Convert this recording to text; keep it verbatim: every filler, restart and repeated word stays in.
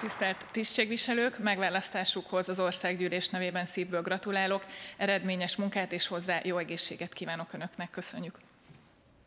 Tisztelt tisztségviselők, megválasztásukhoz az országgyűlés nevében szívből gratulálok, eredményes munkát és hozzá jó egészséget kívánok Önöknek. Köszönjük!